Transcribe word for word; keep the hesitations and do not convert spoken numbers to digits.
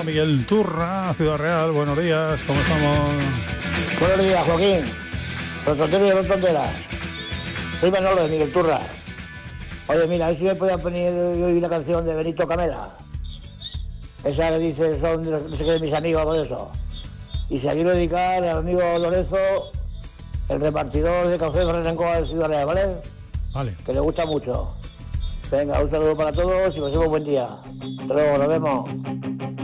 Miguel Turra, Ciudad Real. Buenos días, ¿cómo estamos? Buenos días, Joaquín. Los tonteros y los tonteras. Soy Manolo de Miguel Turra. Oye, mira, a ver si me podía poner hoy una canción de Benito Camela. Esa que dice, son de los, no sé qué, de mis amigos, algo de eso. Y se la quiero dedicar al amigo Lorenzo, el repartidor de café Rencoa de Ciudad Real, ¿vale? Vale. Que le gusta mucho. Venga, un saludo para todos y pasemos buen día. Hasta luego, nos vemos.